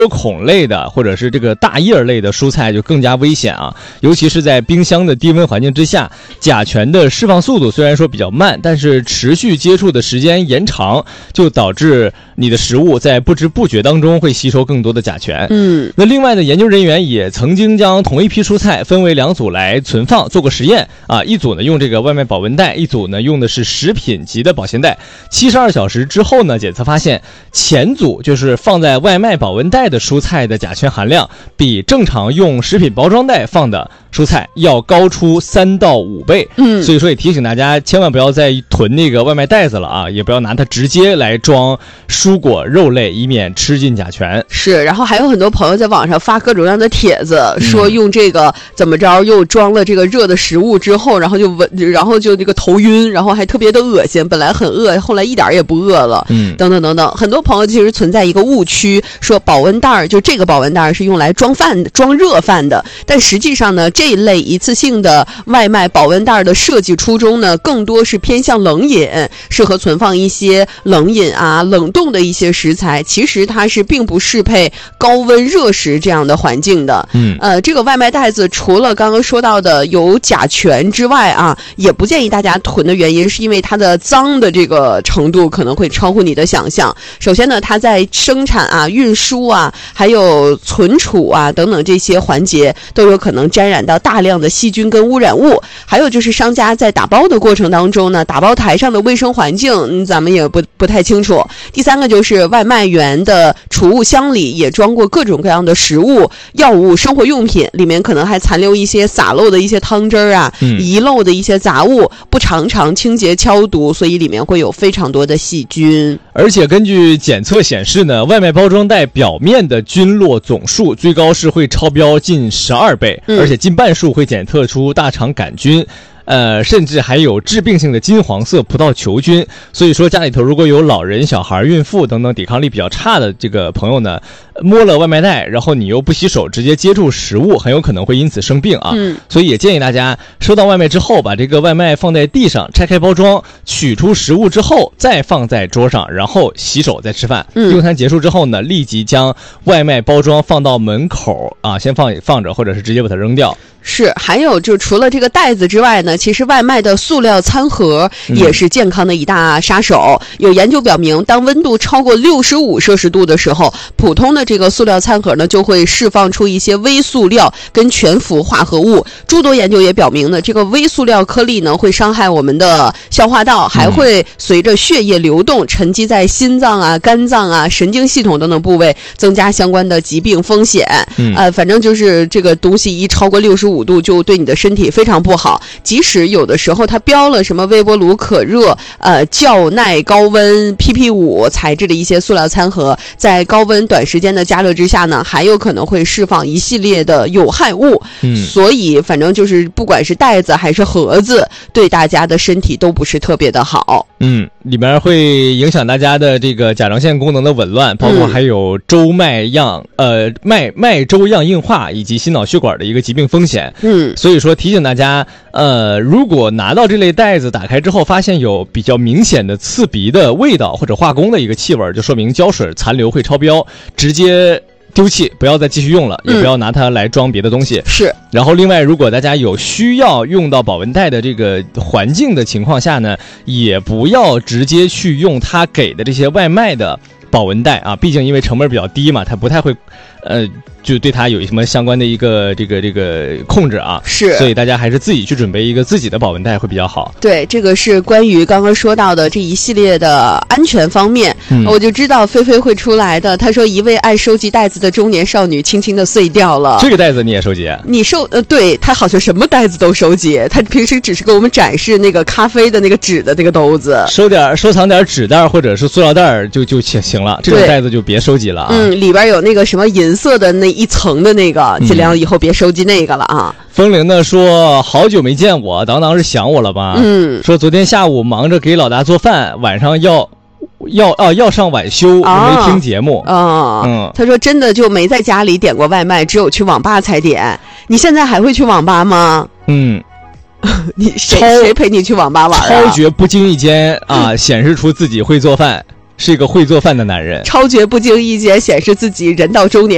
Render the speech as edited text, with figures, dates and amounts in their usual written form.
孔类的或者是这个大叶类的蔬菜就更加危险啊，尤其是在冰箱的低温环境之下，甲醛的释放速度虽然说比较慢，但是持续接触的时间延长，就导致你的食物在不知不觉当中会吸收更多的甲醛。那另外的研究人员也曾经将同一批蔬菜分为2组来存放，做过实验啊，一组呢用这个外卖保温袋，一组呢用的是食品级的保鲜袋。72小时之后呢，检测发现前组就是放在外卖保温袋的蔬菜的甲醛含量比正常用食品包装袋放的蔬菜要高出3到5倍。所以说也提醒大家千万不要再囤那个外卖袋子了啊，也不要拿它直接来装蔬果肉类，以免吃进甲醛。 是，然后还有很多朋友在网上发各种各样的帖子，说用这个怎么着又装了这个热的食物之后，然后就这个头晕，然后还特别的恶心，本来很饿，后来一点也不饿了，等等等等。很多朋友其实存在一个误区，说保温袋就这个保温袋是用来装热饭的，但实际上呢，这一类一次性的外卖保温袋的设计初衷呢，更多是偏向冷饮，适合存放一些冷饮啊、冷冻的一些食材。其实它是并不适配高温热食这样的环境的。这个外卖袋子除了刚刚说到的有甲醛之外啊，也不建议大家囤的原因是因为它的脏的这个程度可能会超乎你的想象。首先呢，它在生产啊、运输啊，还有存储啊等等这些环节都有可能沾染到大量的细菌跟污染物。还有就是商家在打包的过程当中呢，打包台上的卫生环境咱们也不太清楚。第三个就是外卖员的储物箱里也装过各种各样的食物、药物、生活用品，里面可能还残留一些洒漏的一些汤汁儿啊，遗漏的一些杂物，不常清洁消毒，所以里面会有非常多的细菌。 而且根据检测显示呢，外卖包装袋表面的菌落总数最高是会超标近12倍，而且近半数会检测出大肠杆菌。甚至还有致病性的金黄色葡萄球菌。所以说家里头如果有老人、小孩、孕妇等等抵抗力比较差的这个朋友呢，摸了外卖袋，然后你又不洗手直接接触食物，很有可能会因此生病啊。所以也建议大家收到外卖之后，把这个外卖放在地上，拆开包装，取出食物之后再放在桌上，然后洗手再吃饭。用餐结束之后呢，立即将外卖包装放到门口啊，先放着，或者是直接把它扔掉。 是，还有就除了这个袋子之外呢，其实外卖的塑料餐盒也是健康的一大杀手。有研究表明，当温度超过65摄氏度的时候，普通的这个塑料餐盒呢就会释放出一些微塑料跟全氟化合物。诸多研究也表明呢，这个微塑料颗粒呢会伤害我们的消化道，还会随着血液流动沉积在心脏啊、肝脏啊、神经系统等等部位，增加相关的疾病风险。反正就是这个东西一超过65度就对你的身体非常不好。即使有的时候它标了什么微波炉可热、较耐高温 PP5 材质的一些塑料餐盒，在高温短时间的加热之下呢，还有可能会释放一系列的有害物。所以反正就是不管是袋子还是盒子，对大家的身体都不是特别的好。 里面会影响大家的这个甲状腺功能的紊乱，包括还有周脉周样硬化以及心脑血管的一个疾病风险。所以说提醒大家，如果拿到这类袋子打开之后发现有比较明显的刺鼻的味道或者化工的一个气味，就说明胶水残留会超标，直接丢弃，不要再继续用了，也不要拿它来装别的东西。 是。 然后另外，如果大家有需要用到保温袋的这个环境的情况下呢，也不要直接去用他给的这些外卖的保温袋啊，毕竟因为成本比较低嘛，它不太会就对它有什么相关的一个这个控制啊。 是， 所以大家还是自己去准备一个自己的保温袋会比较好。 对，这个是关于刚刚说到的这一系列的安全方面。我就知道菲菲会出来的。他说，一位爱收集袋子的中年少女轻轻的碎掉了。 这个袋子你也收集？ 你对，他好像什么袋子都收集。他平时只是给我们展示那个咖啡的那个纸的那个兜子， 收藏点纸袋或者是塑料袋就行了，这种袋子就别收集了啊。 里边有那个什么银色的那一层的那个，尽量以后别收集那个了啊。 风铃呢说，好久没见我，当是想我了吧？说昨天下午忙着给老大做饭，晚上要上晚休，没听节目。 他说真的就没在家里点过外卖，只有去网吧才点。你现在还会去网吧吗？你谁陪你去网吧玩啊？ 超绝不经意间啊，显示出自己会做饭，是一个会做饭的男人。 超绝不经意间显示自己人到中年。